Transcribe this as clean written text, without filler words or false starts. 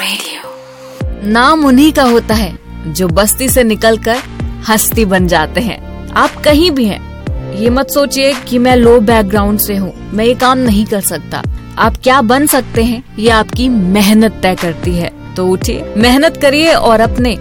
Radio. नाम उन्हीं का होता है जो बस्ती से निकलकर हस्ती बन जाते हैं। आप कहीं भी हैं, ये मत सोचिए कि मैं लो बैकग्राउंड से हूँ, मैं ये काम नहीं कर सकता। आप क्या बन सकते हैं ये आपकी मेहनत तय करती है। तो उठिए, मेहनत करिए और अपने